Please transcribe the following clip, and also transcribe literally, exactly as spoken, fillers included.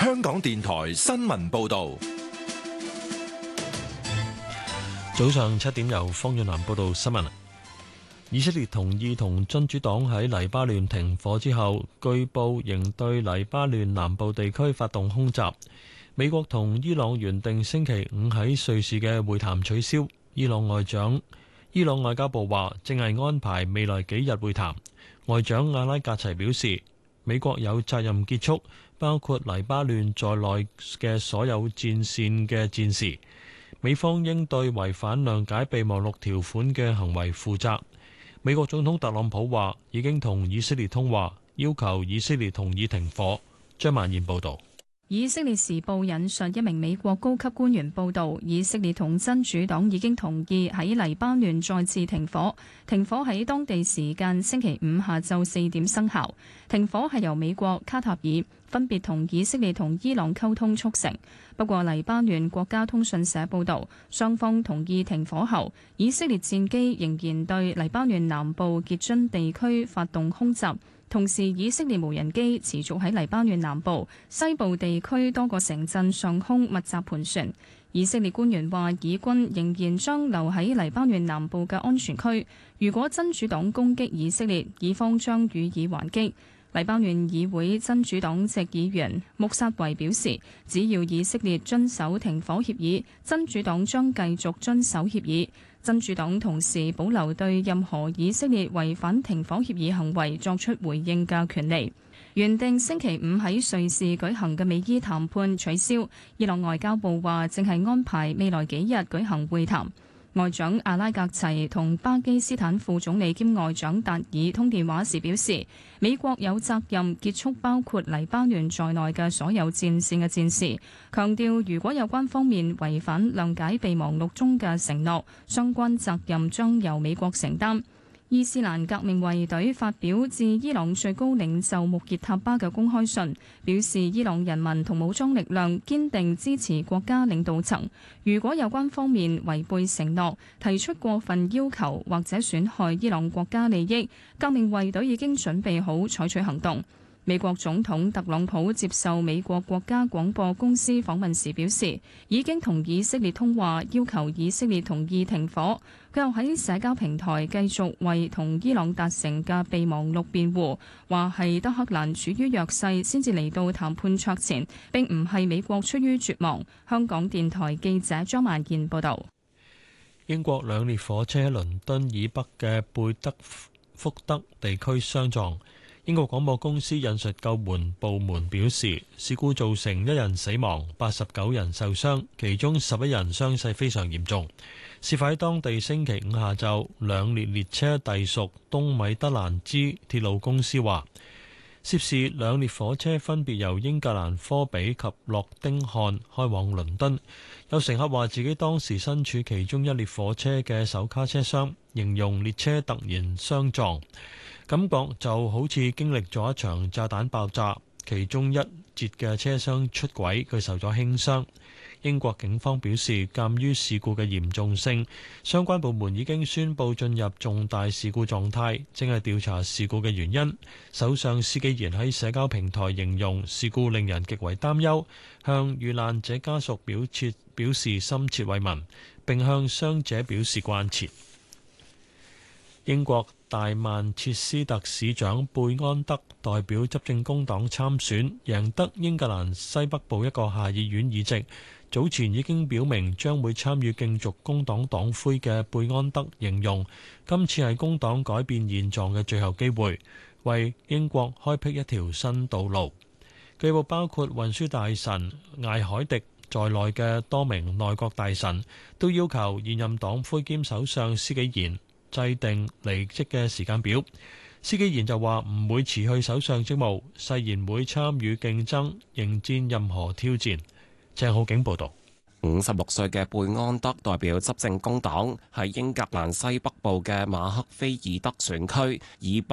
香港電台新聞報道。 早上七點，由方遠南報道新聞。以色列同意同真主黨喺黎巴嫩停火之後，據報仍對黎巴嫩南部地區發動空襲。美國同伊朗原定星期五喺瑞士嘅會談取消。伊朗外長伊朗外交部話正係安排未來幾日會談。外長阿拉格齊表示，美國有責任結束包括黎巴嫩在內嘅所有戰線嘅戰事。美方應對違反諒解備忘錄條款嘅行為負責。美國總統特朗普話已經同以色列通話，要求以色列同意停火。張曼燕報導。 以色列時報引述一名美國高級官員報導，以色列同真主黨已經同意喺黎巴嫩再次停火。停火喺當地時間星期五下晝四點生效。停火係由美國、卡塔爾分別同以色列同伊朗溝通促成。不過，黎巴嫩國家通訊社報導，雙方同意停火後，以色列戰機仍然對黎巴嫩南部傑津地區發動空襲。同時，以色列無人機持續喺黎巴嫩南部、西部地區多個城鎮上空密集盤旋。以色列官員話，以軍仍然將留喺黎巴嫩南部嘅安全區。如果真主黨攻擊以色列，以方將予以還擊。黎巴嫩議會真主黨籍議員穆薩維表示，只要以色列遵守停火協議，真主黨將繼續遵守協議。真主黨同時保留對任何以色列違反停火協議行為作出回應嘅權利。原定星期五喺瑞士舉行嘅美伊談判取消。伊朗外交部話正係安排未來幾日舉行會談。外長阿拉格齊同巴基斯坦副總理兼外長達爾通電話時表示，美國有責任結束包括黎巴嫩在內嘅所有戰線嘅戰事，強調如果有關方面違反諒解備忘錄中嘅承諾，相關責任將由美國承擔。伊斯蘭革命衛隊發表致伊朗最高領袖穆傑塔巴嘅公開信，表示伊朗人民同武裝力量堅定支持國家領導層。如果有關方面違背承諾，提出過分要求或者損害伊朗國家利益，革命衛隊已經準備好採取行動。美國總統特朗普接受美國國家廣播公司訪問時表示，已經同以色列通話，要求以色列同意停火。佢又喺社交平台繼續為同伊朗達成嘅備忘錄辯護，話係德黑蘭處於弱勢先至嚟到談判桌前，並唔係美國出於絕望。香港電台記者張曼燕報導。 英國兩列火車喺倫敦以北嘅貝德福德地區相撞。英國廣播公司引述救援部門表示，事故造成一人死亡，八十九人受傷，其中十一人傷勢非常嚴重。事發喺當地星期五下晝，兩列列車隸屬東米德蘭茲鐵路公司話，涉事兩列火車分別由英格蘭科比及諾丁漢開往倫敦。有乘客話自己當時身處其中一列火車嘅首卡車廂，形容列車突然相撞，感覺就好似經歷咗一場炸彈爆炸，其中一節嘅車廂出軌，佢受咗輕傷。英國警方表示，鑑於事故嘅嚴重性，相關部門已經宣布進入重大事故狀態，正係調查事故嘅原因。首相施紀賢喺社交平台形容事故令人極為擔憂，向遇難者家屬表切表示深切慰問，並向傷者表示關切。英國大曼徹斯特市長貝安德代表執政工黨參選，贏得英格蘭西北部一個下議院議席。早前已經表明將會參與競逐工黨黨魁嘅貝安德形容，今次係工黨改變現狀嘅最後機會，為英國開闢一條新道路。據報包括運輸大臣艾海迪在內嘅多名內閣大臣都要求現任黨魁兼首相施紀賢制定離職嘅時間表。施紀賢就話唔會辭去首相職務，誓言會參與競爭，迎戰任何挑戰。鄭浩景報道。 五十六歲嘅貝安德代表執政工黨喺英格蘭西北部嘅馬克菲爾德選區，以百